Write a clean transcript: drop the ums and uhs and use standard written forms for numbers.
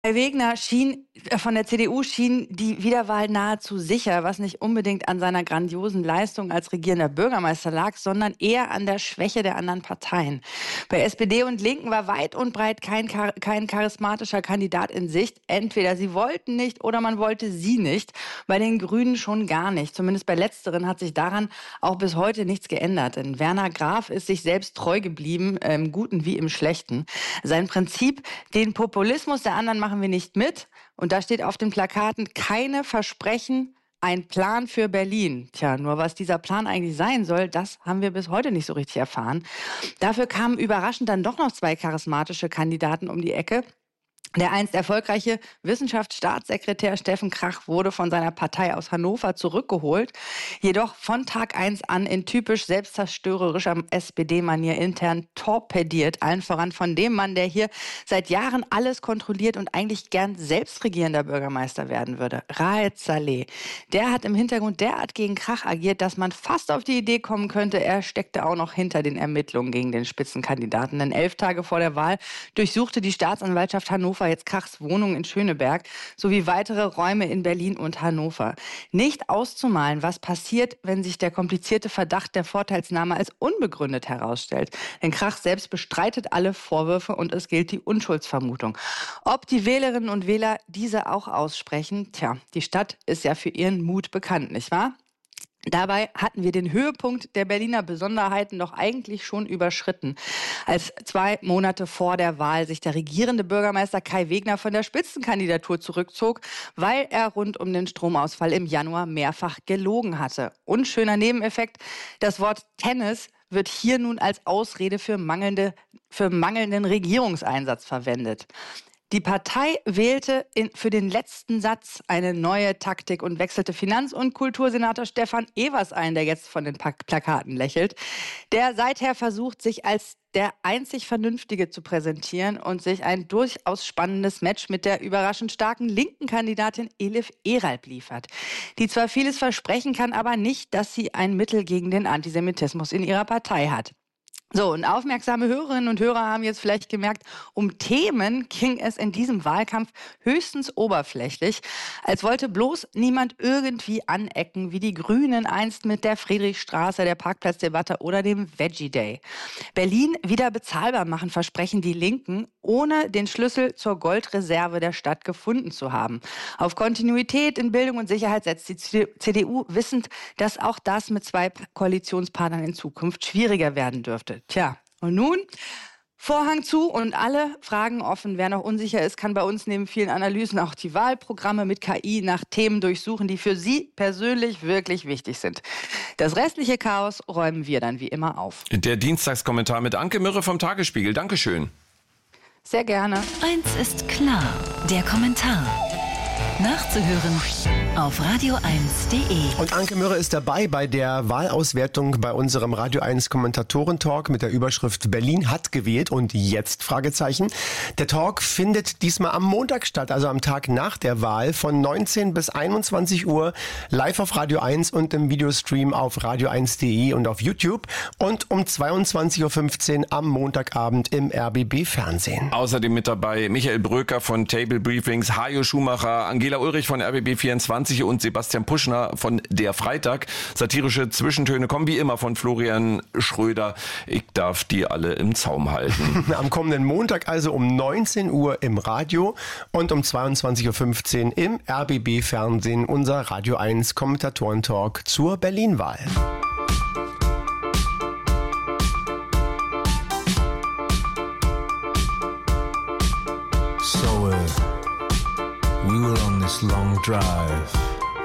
Kai Wegner von der CDU schien die Wiederwahl nahezu sicher, was nicht unbedingt an seiner grandiosen Leistung als regierender Bürgermeister lag, sondern eher an der Schwäche der anderen Parteien. Bei SPD und Linken war weit und breit kein charismatischer Kandidat in Sicht. Entweder sie wollten nicht oder man wollte sie nicht. Bei den Grünen schon gar nicht. Zumindest bei Letzteren hat sich daran auch bis heute nichts geändert. Denn Werner Graf ist sich selbst treu geblieben, im Guten wie im Schlechten. Sein Prinzip, den Populismus der anderen machen wir nicht mit. Und da steht auf den Plakaten: keine Versprechen, ein Plan für Berlin. Tja, nur was dieser Plan eigentlich sein soll, das haben wir bis heute nicht so richtig erfahren. Dafür kamen überraschend dann doch noch 2 charismatische Kandidaten um die Ecke. Der einst erfolgreiche Wissenschaftsstaatssekretär Steffen Krach wurde von seiner Partei aus Hannover zurückgeholt, jedoch von Tag 1 an in typisch selbstzerstörerischer SPD-Manier intern torpediert, allen voran von dem Mann, der hier seit Jahren alles kontrolliert und eigentlich gern selbst regierender Bürgermeister werden würde, Raed Saleh. Der hat im Hintergrund derart gegen Krach agiert, dass man fast auf die Idee kommen könnte, er steckte auch noch hinter den Ermittlungen gegen den Spitzenkandidaten. Denn 11 Tage vor der Wahl durchsuchte die Staatsanwaltschaft Hannover jetzt Krachs Wohnung in Schöneberg sowie weitere Räume in Berlin und Hannover. Nicht auszumalen, was passiert, wenn sich der komplizierte Verdacht der Vorteilsnahme als unbegründet herausstellt. Denn Krach selbst bestreitet alle Vorwürfe und es gilt die Unschuldsvermutung. Ob die Wählerinnen und Wähler diese auch aussprechen? Tja, die Stadt ist ja für ihren Mut bekannt, nicht wahr? Dabei hatten wir den Höhepunkt der Berliner Besonderheiten doch eigentlich schon überschritten, als 2 Monate vor der Wahl sich der regierende Bürgermeister Kai Wegner von der Spitzenkandidatur zurückzog, weil er rund um den Stromausfall im Januar mehrfach gelogen hatte. Unschöner Nebeneffekt: das Wort Tennis wird hier nun als Ausrede für mangelnden Regierungseinsatz verwendet. Die Partei wählte für den letzten Satz eine neue Taktik und wechselte Finanz- und Kultursenator Stefan Evers ein, der jetzt von den Plakaten lächelt, der seither versucht, sich als der einzig Vernünftige zu präsentieren und sich ein durchaus spannendes Match mit der überraschend starken linken Kandidatin Elif Eralp liefert. Die zwar vieles versprechen kann, aber nicht, dass sie ein Mittel gegen den Antisemitismus in ihrer Partei hat. So, und aufmerksame Hörerinnen und Hörer haben jetzt vielleicht gemerkt, um Themen ging es in diesem Wahlkampf höchstens oberflächlich, als wollte bloß niemand irgendwie anecken, wie die Grünen einst mit der Friedrichstraße, der Parkplatzdebatte oder dem Veggie Day. Berlin wieder bezahlbar machen versprechen die Linken, ohne den Schlüssel zur Goldreserve der Stadt gefunden zu haben. Auf Kontinuität in Bildung und Sicherheit setzt die CDU, wissend, dass auch das mit 2 Koalitionspartnern in Zukunft schwieriger werden dürfte. Tja, und nun Vorhang zu und alle Fragen offen. Wer noch unsicher ist, kann bei uns neben vielen Analysen auch die Wahlprogramme mit KI nach Themen durchsuchen, die für Sie persönlich wirklich wichtig sind. Das restliche Chaos räumen wir dann wie immer auf. Der Dienstagskommentar mit Anke Mürre vom Tagesspiegel. Dankeschön. Sehr gerne. Eins ist klar, der Kommentar. Nachzuhören auf radio1.de. Und Anke Mürre ist dabei bei der Wahlauswertung bei unserem Radio 1 Kommentatoren-Talk mit der Überschrift Berlin hat gewählt und jetzt? Fragezeichen. Der Talk findet diesmal am Montag statt, also am Tag nach der Wahl von 19 bis 21 Uhr live auf Radio 1 und im Videostream auf radio1.de und auf YouTube und um 22.15 Uhr am Montagabend im RBB Fernsehen. Außerdem mit dabei Michael Bröker von Table Briefings, Hajo Schumacher, Angela Ulrich von RBB24 und Sebastian Puschner von Der Freitag. Satirische Zwischentöne kommen wie immer von Florian Schröder. Ich darf die alle im Zaum halten. Am kommenden Montag also um 19 Uhr im Radio und um 22.15 Uhr im RBB Fernsehen unser Radio 1 Kommentatoren-Talk zur Berlin-Wahl. We were on this long drive